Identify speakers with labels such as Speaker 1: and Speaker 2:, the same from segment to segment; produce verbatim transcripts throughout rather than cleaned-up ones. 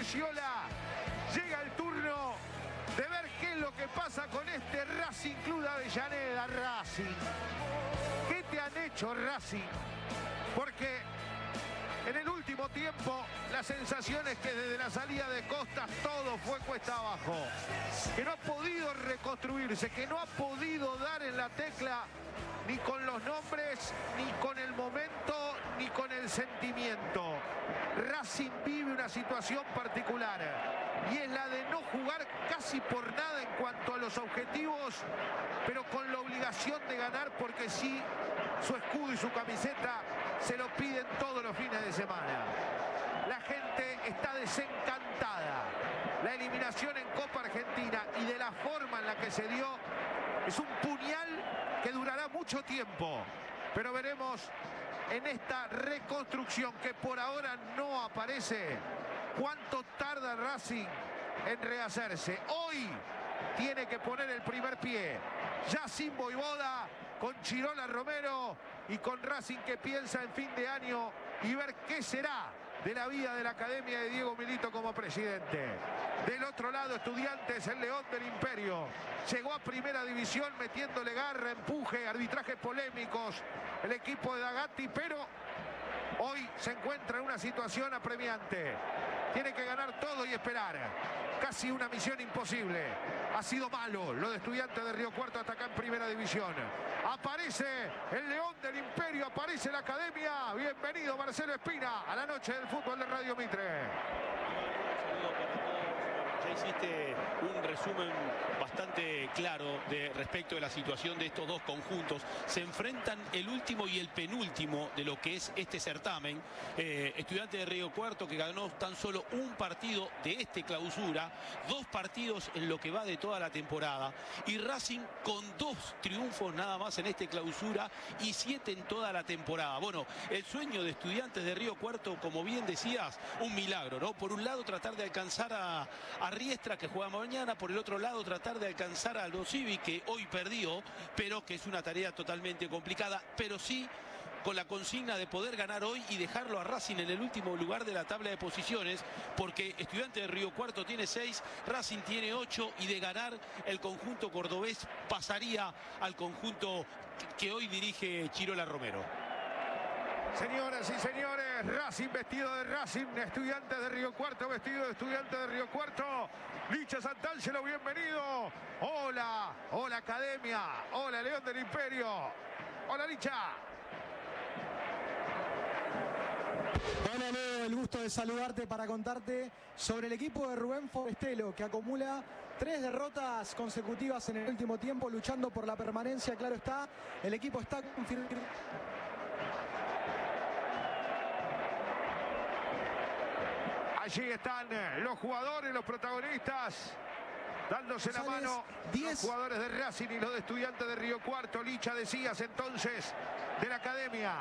Speaker 1: Sciolá. Llega el turno de ver qué es lo que pasa con este Racing Club de Avellaneda. Racing, ¿qué te han hecho, Racing? Porque en el último tiempo la sensación es que desde la salida de Costas todo fue cuesta abajo, que no ha podido reconstruirse, que no ha podido dar en la tecla ni con los nombres, ni con el momento, ni con el sentimiento. Racing vive una situación particular y es la de no jugar casi por nada en cuanto a los objetivos, pero con la obligación de ganar, porque sí, su escudo y su camiseta se lo piden todos los fines de semana. La gente está desencantada. La eliminación en Copa Argentina y de la forma en la que se dio es un puñal que durará mucho tiempo, pero veremos en esta reconstrucción que por ahora no aparece cuánto tarda Racing en rehacerse. Hoy tiene que poner el primer pie, ya sin Voivoda, con Chirola Romero y con Racing que piensa en fin de año y ver qué será de la vida de la academia de Diego Milito como presidente. Del otro lado, Estudiantes, el León del Imperio. Llegó a primera división metiéndole garra, empuje, arbitrajes polémicos el equipo de D'Agati, pero hoy se encuentra en una situación apremiante. Tiene que ganar todo y esperar. Casi una misión imposible. Ha sido malo lo de Estudiantes de Río Cuarto hasta acá en primera división. Aparece el León del Imperio, aparece la academia. Bienvenido Marcelo Espina a la noche del fútbol de Radio Mitre.
Speaker 2: Ya hiciste un resumen bastante claro de respecto de la situación de estos dos conjuntos. Se enfrentan el último y el penúltimo de lo que es este certamen. Eh, Estudiantes de Río Cuarto, que ganó tan solo un partido de este clausura, dos partidos en lo que va de toda la temporada, y Racing con dos triunfos nada más en este clausura y siete en toda la temporada. Bueno, el sueño de Estudiantes de Río Cuarto, como bien decías, un milagro, ¿no? Por un lado tratar de alcanzar a, a Riestra, que juega mañana, por el otro lado tratar de alcanzar a Aldo Civi, que hoy perdió, pero que es una tarea totalmente complicada, pero sí con la consigna de poder ganar hoy y dejarlo a Racing en el último lugar de la tabla de posiciones, porque Estudiantes de Río Cuarto tiene seis, Racing tiene ocho, y de ganar el conjunto cordobés pasaría al conjunto que hoy dirige Chirola Romero.
Speaker 1: Señoras y señores, Racing vestido de Racing, Estudiantes de Río Cuarto vestido de Estudiantes de Río Cuarto. Licha Santangelo, bienvenido. Hola, hola academia, hola León del Imperio. Hola Licha.
Speaker 3: Hola Leo, el gusto de saludarte para contarte sobre el equipo de Rubén Forestelo, que acumula tres derrotas consecutivas en el último tiempo, luchando por la permanencia. Claro está, el equipo está confirmado.
Speaker 1: Allí están los jugadores, los protagonistas, dándose la mano.
Speaker 3: diez.
Speaker 1: Los jugadores de Racing y los de Estudiantes de Río Cuarto. Licha, decías entonces, de la academia.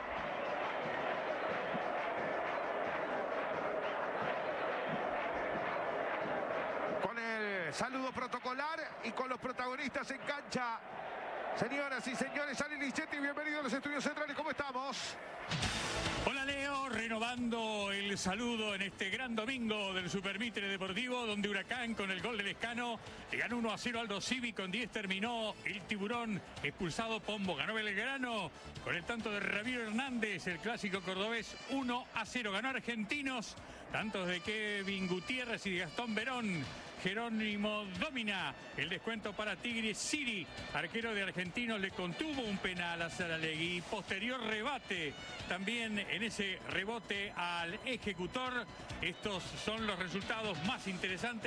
Speaker 1: Con el saludo protocolar y con los protagonistas en cancha. Señoras y señores, Ali Lichetti, bienvenidos a los estudios centrales. ¿Cómo estamos?
Speaker 4: Hola Leo, renovando el saludo en este gran domingo del Super Mitre Deportivo, donde Huracán con el gol del Lescano le ganó uno a cero al Aldo Civi, con diez terminó el Tiburón, expulsado Pombo, ganó Belgrano con el tanto de Ramiro Hernández, el clásico cordobés uno a cero, ganó Argentinos, tantos de Kevin Gutiérrez y de Gastón Verón. Jerónimo domina el descuento para Tigre. Siri, arquero de Argentinos, le contuvo un penal a Saralegui. Posterior rebate también en ese rebote al ejecutor. Estos son los resultados más interesantes.